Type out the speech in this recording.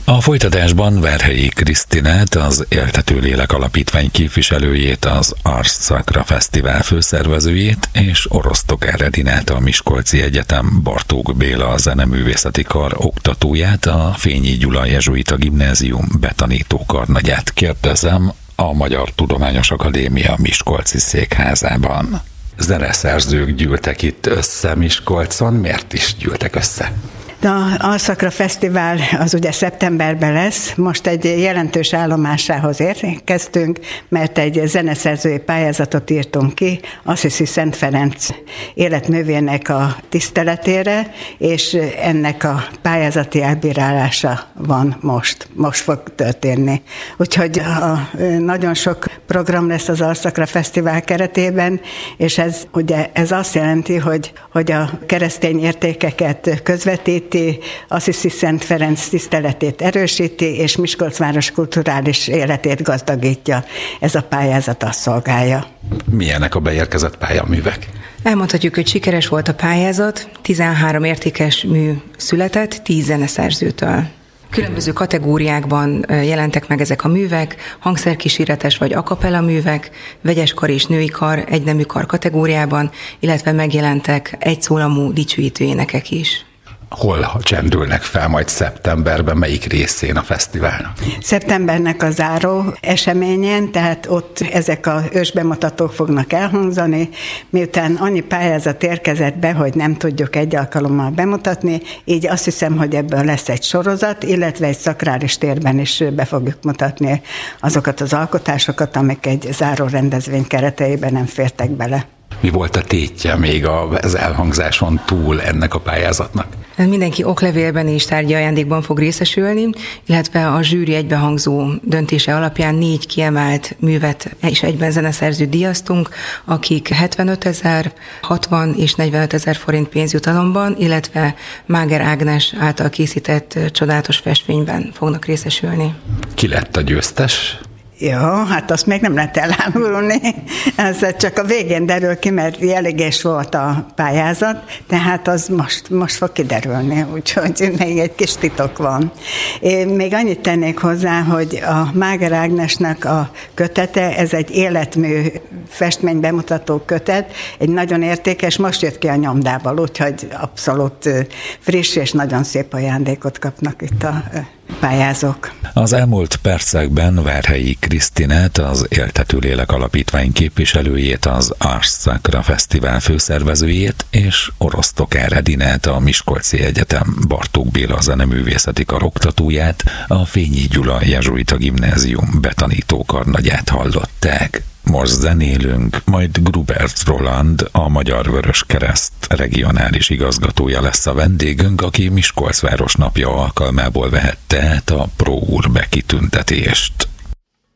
A folytatásban Verhelyi Krisztinát, az Éltető Lélek Alapítvány képviselőjét, az Ars Sacra Fesztivál főszervezőjét és Orosztok Eredinát, a Miskolci Egyetem Bartók Béla a Zeneművészeti Kar oktatóját, a Fényi Gyula Jezsuita Gimnázium betanító karnagyát kérdezem a Magyar Tudományos Akadémia Miskolci székházában. Zeneszerzők gyűltek itt össze Miskolcon, miért is gyűltek össze? A Ars Sacra Fesztivál az ugye szeptemberben lesz, most egy jelentős állomásához érkeztünk, mert egy zeneszerzői pályázatot írtunk ki Assisi Szent Ferenc életművének a tiszteletére, és ennek a pályázati elbírálása van most fog történni. Úgyhogy nagyon sok program lesz az Ars Sacra Fesztivál keretében, és ez azt jelenti, hogy a keresztény értékeket közvetít, Assisi Szent Ferenc tiszteletét erősíti, és Miskolc város kulturális életét gazdagítja. Ez a pályázat azt szolgálja. Milyenek a beérkezett pályaművek? Elmondhatjuk, hogy sikeres volt a pályázat, 13 értékes mű született, 10 zeneszerzőtől. Különböző kategóriákban jelentek meg ezek a művek, hangszerkíséretes vagy a cappella művek, vegyes kar és női kar, egynemű kar kategóriában, illetve megjelentek egyszólamú dicsőítő énekek is. Hol csendülnek fel majd szeptemberben, melyik részén a fesztiválnak? Szeptembernek a záró eseményén, tehát ott ezek az ősbemutatók fognak elhangzani, miután annyi pályázat érkezett be, hogy nem tudjuk egy alkalommal bemutatni, így azt hiszem, hogy ebből lesz egy sorozat, illetve egy szakrális térben is be fogjuk mutatni azokat az alkotásokat, amik egy záró rendezvény kereteiben nem fértek bele. Mi volt a tétje még az elhangzáson túl ennek a pályázatnak? Mindenki oklevélben és tárgyi ajándékban fog részesülni, illetve a zsűri egybehangzó döntése alapján 4 kiemelt művet és egyben zeneszerzőt díjaztunk, akik 75 000, 60 és 45 000 forint pénzjutalomban, illetve Máger Ágnes által készített csodálatos festményben fognak részesülni. Ki lett a győztes? Ja, hát azt még nem lehet elárulni. Ez csak a végén derül ki, mert jelégés volt a pályázat, tehát az most fog kiderülni, úgyhogy még egy kis titok van. Én még annyit tennék hozzá, hogy a Máger Ágnesnek a kötete, ez egy életmű festmény bemutató kötet, egy nagyon értékes, most jött ki a nyomdából, úgyhogy abszolút friss és nagyon szép ajándékot kapnak itt a pályázók. Az elmúlt percekben Verhelyi Krisztinát, az Éltető Lélek Alapítvány képviselőjét, az Ars Sacra Fesztivál főszervezőjét és Orosztok Eredinát, a Miskolci Egyetem Bartók Béla Zeneművészeti Kar oktatóját, a Fényi Gyula Jezsuita Gimnázium betanító karnagyát hallották. Most zenélünk, majd Grubert Roland, a Magyar Vöröskereszt regionális igazgatója lesz a vendégünk, aki Miskolc városnapja alkalmából vehette át a Pro Urbe kitüntetést.